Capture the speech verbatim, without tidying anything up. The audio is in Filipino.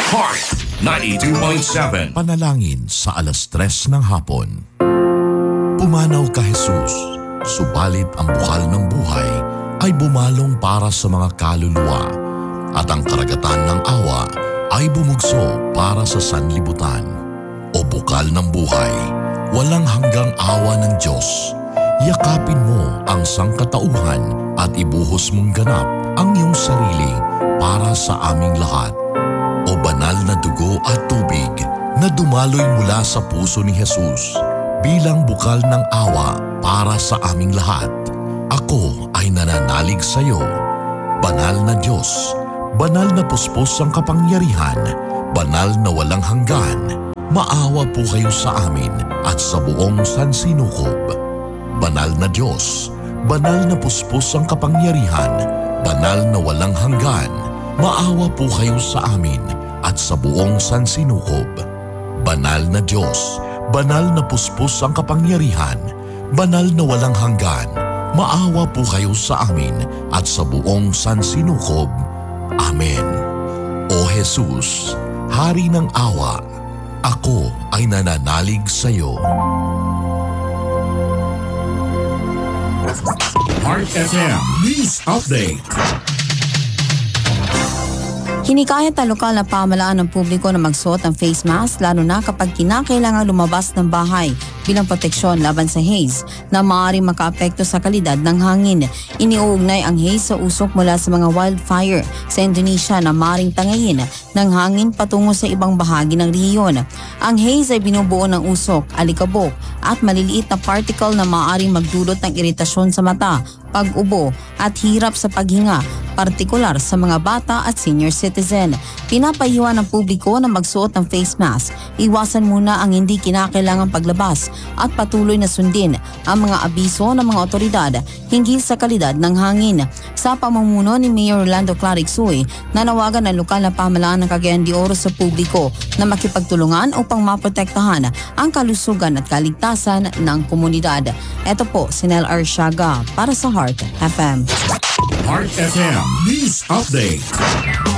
Heart ninety-two point seven. Panalangin sa alas tres ng hapon. Pumanaw ka Jesus, subalit ang bukal ng buhay ay bumalong para sa mga kaluluwa at ang karagatan ng awa ay bumugso para sa sanlibutan. O bukal ng buhay, walang hanggang awa ng Diyos, yakapin mo ang sangkatauhan at ibuhos mong ganap ang iyong sarili para sa aming lahat. O banal na dugo at tubig na dumaloy mula sa puso ni Jesus bilang bukal ng awa para sa aming lahat. Ako ay nananalig sa iyo. Banal na Diyos, banal na puspos ang kapangyarihan, banal na walang hanggan, maawa po kayo sa amin at sa buong sansinukob. Banal na Diyos, banal na puspos ang kapangyarihan, banal na walang hanggan, maawa po kayo sa amin at sa buong sansinukob. Banal na Diyos, banal na puspos ang kapangyarihan, banal na walang hanggan, maawa po kayo sa amin at sa buong sansinukob. Amen. O Jesus, Hari ng awa, ako ay nananalig sa iyo. Heart F M News Update. Hinikayat ang lokal na pamahalaan ng publiko na magsuot ng face mask lalo na kapag kinakailangan lumabas ng bahay bilang proteksyon laban sa haze na maaaring makaapekto sa kalidad ng hangin. Iniuugnay ang haze sa usok mula sa mga wildfire sa Indonesia na maaaring tangayin ng hangin patungo sa ibang bahagi ng rehiyon. Ang haze ay binubuo ng usok, alikabok at maliliit na particle na maaaring magdulot ng iritasyon sa mata, pag-ubo at hirap sa paghinga, partikular sa mga bata at senior citizen. Pinapayuhan ng publiko na magsuot ng face mask. Iwasan muna ang hindi kinakailangang paglabas at patuloy na sundin ang mga abiso ng mga otoridad hinggil sa kalidad ng hangin. Sa pamumuno ni Mayor Rolando Clarixoy, nanawagan ng lokal na pamahalaan ng Cagayan de Oro sa publiko na makipagtulungan upang maprotektahan ang kalusugan at kaligtasan ng komunidad. Ito po si Nel Arsiaga para sa Heart F M. Heart F M News Update.